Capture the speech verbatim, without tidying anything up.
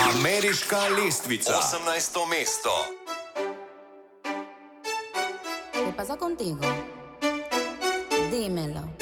Ameriška lestvica. osemnajsto mesto. ¿Qué pasa contigo? Dímelo.